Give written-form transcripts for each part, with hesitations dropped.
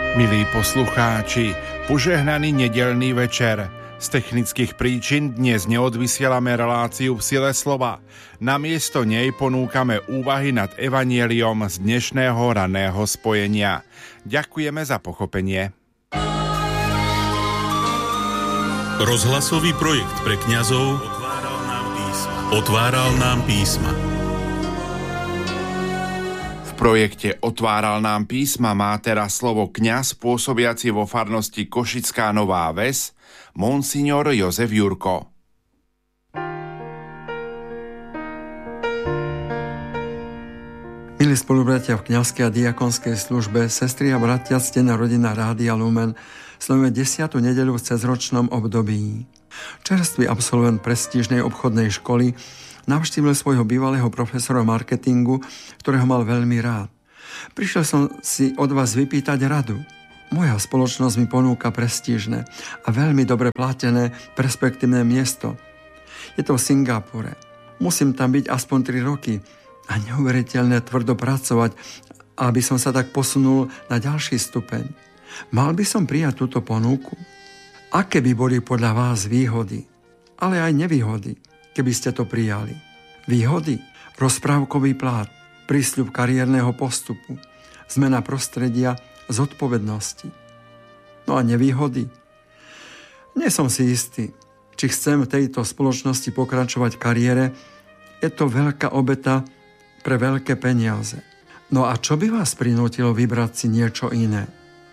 Milí poslucháči, požehnaný nedeľný večer. Z technických príčin dnes neodvysielame reláciu v sile slova. Namiesto nej ponúkame úvahy nad evanjeliom z dnešného raného spojenia. Ďakujeme za pochopenie. Rozhlasový projekt pre kňazov Otváral nám písma. V projekte Otváral nám písma má teraz slovo kňaz pôsobiaci vo farnosti Košická Nová Ves, monsignor Jozef Jurko. Milí spolubratia v kňazskej a diakonskej službe, sestry a bratia, ctená rodina Rádia Lumen, slavíme 10. nedeľu v cezročnom období. Čerstvý absolvent prestížnej obchodnej školy navštívil svojho bývalého profesora marketingu, ktorého mal veľmi rád. Prišiel som si od vás vypýtať radu. Moja spoločnosť mi ponúka prestížne a veľmi dobre platené perspektívne miesto. Je to v Singapure. Musím tam byť aspoň 3 roky a neuveriteľne tvrdo pracovať, aby som sa tak posunul na ďalší stupeň. Mal by som prijať túto ponuku? Aké by boli podľa vás výhody, ale aj nevýhody, keby ste to prijali? Výhody? Rozprávkový plát, prísľub kariérneho postupu, zmena prostredia, zodpovednosti. No a nevýhody? Nie som si istý, či chcem v tejto spoločnosti pokračovať v kariére. Je to veľká obeta pre veľké peniaze. No a čo by vás prinútilo vybrať si niečo iné?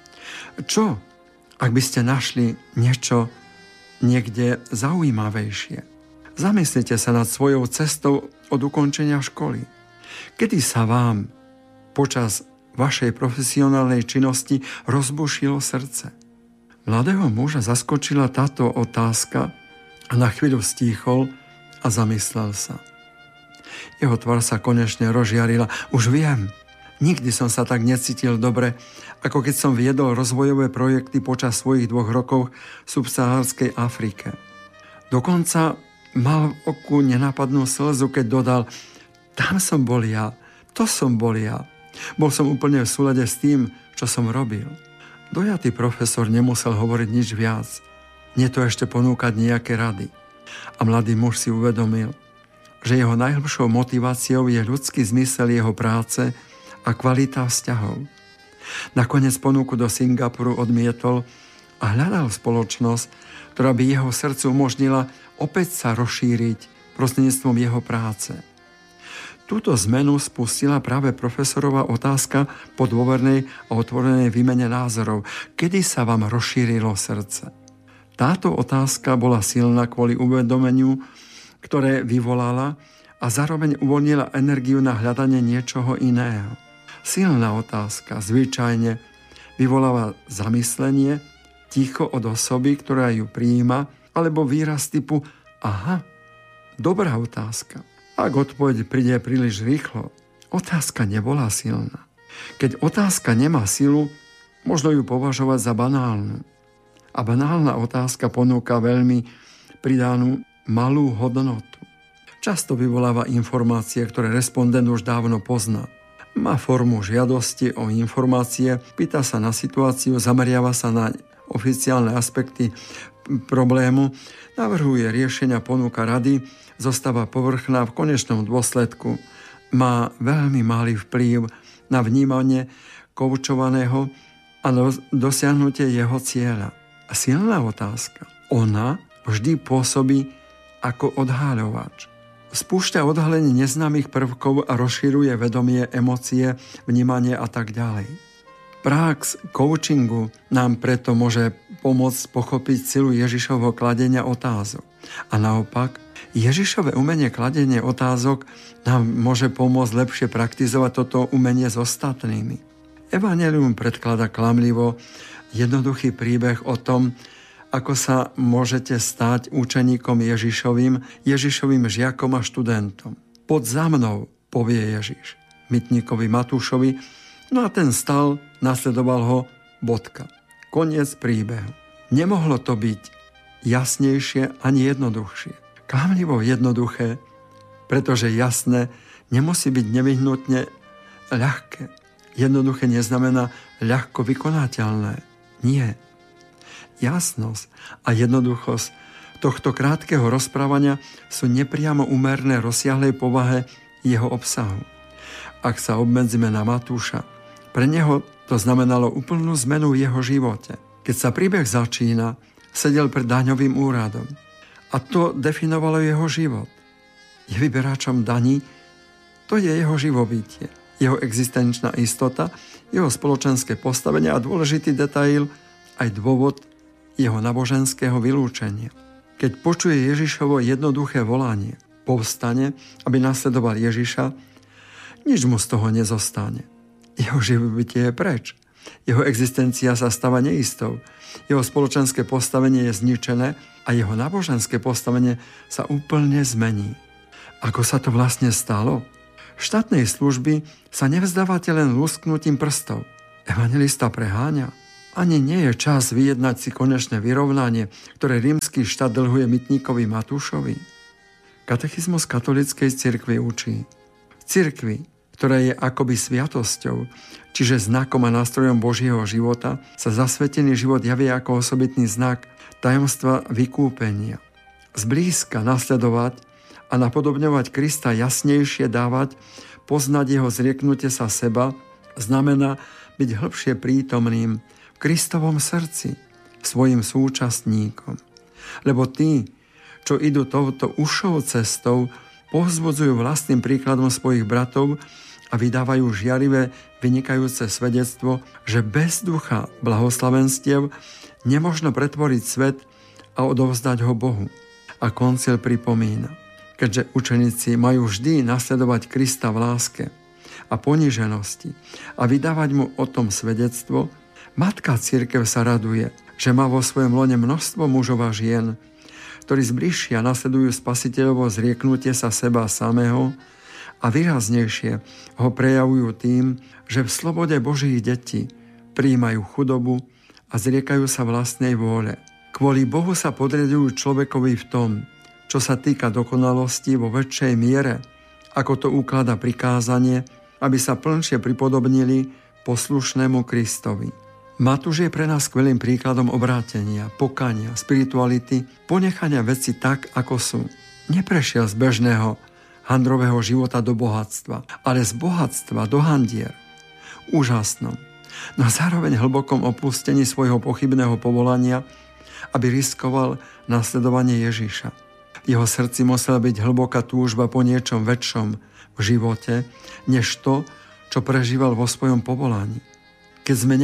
Čo, ak by ste našli niečo niekde zaujímavejšie? Zamyslite sa nad svojou cestou od ukončenia školy. Kedy sa vám počas vašej profesionálnej činnosti rozbušilo srdce? Mladého muža zaskočila táto otázka a na chvíľu stíchol a zamyslel sa. Jeho tvár sa konečne rozžiarila. Už viem, nikdy som sa tak necítil dobre, ako keď som viedol rozvojové projekty počas svojich 2 rokov v subsahárskej Afrike. Dokonca mal v oku nenápadnú slzu, keď dodal: tam som bol ja, to som bol ja. Bol som úplne v súlade s tým, čo som robil. Dojatý profesor nemusel hovoriť nič viac. Nie to ešte ponúkať nejaké rady. A mladý muž si uvedomil, že jeho najhlbšou motiváciou je ľudský zmysel jeho práce a kvalita vzťahov. Nakoniec ponuku do Singapuru odmietol a hľadal spoločnosť, ktorá by jeho srdcu umožnila opäť sa rozšíriť prostredníctvom jeho práce. Túto zmenu spustila práve profesorová otázka po dôvernej a otvorenej výmene názorov. Kedy sa vám rozšírilo srdce? Táto otázka bola silná kvôli uvedomeniu, ktoré vyvolala, a zároveň uvoľnila energiu na hľadanie niečoho iného. Silná otázka zvyčajne vyvoláva zamyslenie, ticho od osoby, ktorá ju prijíma, alebo výraz typu aha, dobrá otázka. Ak odpoveď príde príliš rýchlo, otázka nebola silná. Keď otázka nemá silu, možno ju považovať za banálnu. A banálna otázka ponúka veľmi pridanú malú hodnotu. Často vyvoláva informácie, ktoré respondent už dávno pozná. Má formu žiadosti o informácie, pýta sa na situáciu, zameriava sa na oficiálne aspekty problému, navrhuje riešenia, ponúka rady, zostáva povrchná, v konečnom dôsledku má veľmi malý vplyv na vnímanie koučovaného a dosiahnutie jeho cieľa. A silná otázka. Ona vždy pôsobí ako odhaľovač. Spúšťa odhalenie neznámych prvkov a rozširuje vedomie, emócie, vnímanie a tak ďalej. Prax coachingu nám preto môže pomôcť pochopiť silu Ježišovho kladenia otázok. A naopak, Ježišové umenie kladenie otázok nám môže pomôcť lepšie praktizovať toto umenie s ostatnými. Evanjelium predkladá klamlivo jednoduchý príbeh o tom, ako sa môžete stať učeníkom Ježišovým žiakom a študentom. Poď za mnou, povie Ježiš mytníkovi Matúšovi, no a ten stal, nasledoval ho, bodka. Koniec príbehu. Nemohlo to byť jasnejšie ani jednoduchšie. Klamlivo jednoduché, pretože jasné nemusí byť nevyhnutne ľahké. Jednoduché neznamená ľahko vykonateľné. Nie. Jasnosť a jednoduchosť tohto krátkeho rozprávania sú nepriamo úmerné rozsiahlej povahe jeho obsahu. Ak sa obmedzíme na Matúša, pre neho to znamenalo úplnú zmenu v jeho živote. Keď sa príbeh začína, sedel pred daňovým úradom. A to definovalo jeho život. Je vyberáčom daní, to je jeho živobytie, jeho existenčná istota, jeho spoločenské postavenie a dôležitý detail, aj dôvod jeho náboženského vylúčenia. Keď počuje Ježišovo jednoduché volanie, povstane, aby nasledoval Ježiša, nič mu z toho nezostane. Jeho živobytie je preč. Jeho existencia sa stáva neistou. Jeho spoločenské postavenie je zničené a jeho náboženské postavenie sa úplne zmení. Ako sa to vlastne stalo? Štátnej služby sa nevzdávate len lusknutím prstov. Evanjelista preháňa. Ani nie je čas vyjednať si konečné vyrovnanie, ktoré rímsky štát dlhuje mytníkovi Matúšovi. Katechizmus katolíckej cirkvi učí. V cirkvi, ktorá je akoby sviatosťou, čiže znakom a nástrojom Božieho života, sa zasvetený život javí ako osobitný znak tajomstva vykúpenia. Zblízka nasledovať a napodobňovať Krista, jasnejšie dávať, poznať jeho zrieknutie sa seba, znamená byť hĺbšie prítomným v Kristovom srdci, svojim súčasníkom. Lebo tí, čo idú touto ušou cestou, povzbudzujú vlastným príkladom svojich bratov a vydávajú žiarivé, vynikajúce svedectvo, že bez ducha blahoslavenstiev nemožno pretvoriť svet a odovzdať ho Bohu. A koncil pripomína, keďže učeníci majú vždy nasledovať Krista v láske a poníženosti a vydávať mu o tom svedectvo, Matka Cirkev sa raduje, že má vo svojom lone množstvo mužov a žien, ktorí zbližšia nasledujú Spasiteľovo zrieknutie sa seba samého a výraznejšie ho prejavujú tým, že v slobode Božích detí prijímajú chudobu a zriekajú sa vlastnej vôle. Kvôli Bohu sa podriadujú človekovi v tom, čo sa týka dokonalosti vo väčšej miere, ako to ukladá prikázanie, aby sa plnšie pripodobnili poslušnému Kristovi. Matúš je pre nás skvelým príkladom obrátenia, pokania, spirituality, ponechania veci tak, ako sú. Neprešiel z bežného handrového života do bohatstva, ale z bohatstva do handier. Úžasnom, no zároveň hlbokom opustení svojho pochybného povolania, aby riskoval nasledovanie Ježiša. V jeho srdci musela byť hlboká túžba po niečom väčšom v živote, než to, čo prežíval vo svojom povolaní. Keď sme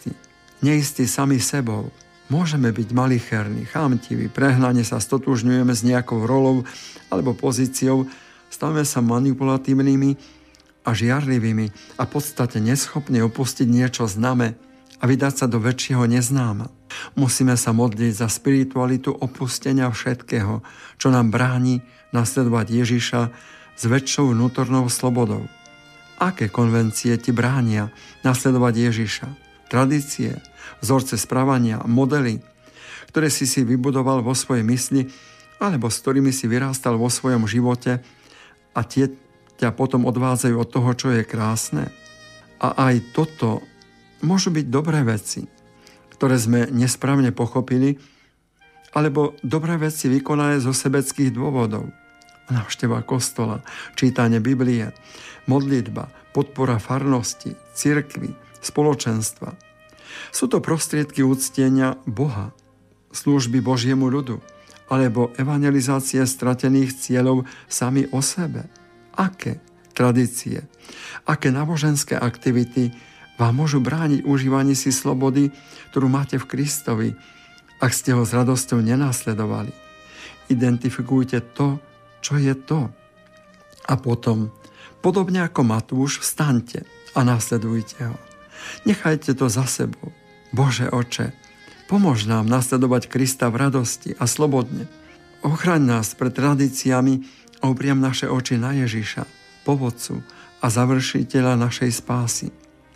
neistí sami sebou, môžeme byť malicherní, chamtiví, prehnane sa stotožňujeme s nejakou rolou alebo pozíciou, stavíme sa manipulatívnymi a žiarlivými a v podstate neschopní opustiť niečo známe a vydať sa do väčšieho neznáma. Musíme sa modliť za spiritualitu opustenia všetkého, čo nám bráni nasledovať Ježiša s väčšou vnútornou slobodou. Aké konvencie ti bránia nasledovať Ježiša? Tradície, vzorce správania, modely, ktoré si vybudoval vo svojej mysli alebo s ktorými si vyrástal vo svojom živote a tie ťa potom odvádzajú od toho, čo je krásne. A aj toto môžu byť dobré veci, ktoré sme nesprávne pochopili, alebo dobré veci vykonané zo sebeckých dôvodov. Návšteva kostola, čítanie Biblie, modlitba, podpora farnosti, cirkvi, spoločenstva. Sú to prostriedky uctienia Boha, služby Božiemu ľudu, alebo evangelizácie stratených cieľov sami o sebe. Aké tradície, aké náboženské aktivity vám môžu brániť užívaní si slobody, ktorú máte v Kristovi, ak ste ho s radosťou nenasledovali. Identifikujte to, čo je to. A potom, podobne ako Matúš, vstaňte a nasledujte ho. Nechajte to za sebou. Bože Oče, pomôž nám nasledovať Krista v radosti a slobodne. Ochraň nás pred tradíciami a upriam naše oči na Ježiša, povodcu a završiteľa našej spásy.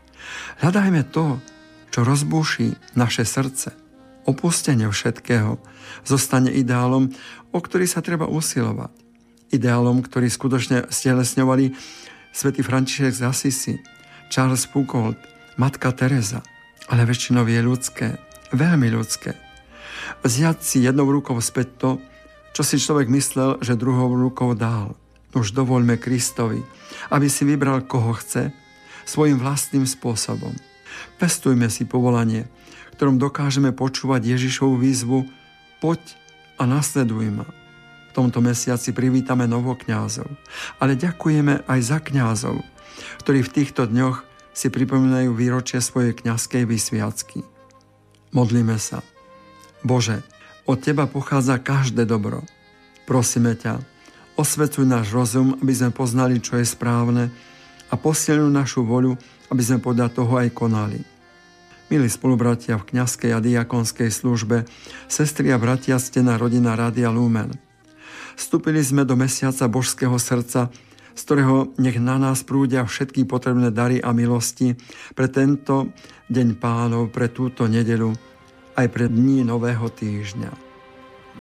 Hľadajme to, čo rozbúši naše srdce. Opustenie všetkého zostane ideálom, o ktorý sa treba usilovať. Ideálom, ktorý skutočne stelesňovali svätý František z Asisi, Charles Foucault, Matka Teresa, ale väčšinou je ľudské, veľmi ľudské. Vziať si jednou rukou späť to, čo si človek myslel, že druhou rukou dal. Už dovoľme Kristovi, aby si vybral, koho chce, svojim vlastným spôsobom. Pestujme si povolanie, ktorom dokážeme počúvať Ježišovu výzvu: poď a nasleduj ma. V tomto mesiaci privítame novokňazov, ale ďakujeme aj za kňazov, ktorí v týchto dňoch si pripomínajú výročie svojej kňazskej vysviacky. Modlíme sa. Bože, od Teba pochádza každé dobro. Prosíme ťa, osvecuj náš rozum, aby sme poznali, čo je správne, a posilňuj našu voľu, aby sme podľa toho aj konali. Milí spolubratia v kňazskej a diakonskej službe, sestry a bratia, stená rodina Rádia Lumen. Vstúpili sme do mesiaca Božského srdca, z ktorého nech na nás prúdia všetky potrebné dary a milosti pre tento deň Pánov, pre túto nedeľu, aj pre dní nového týždňa.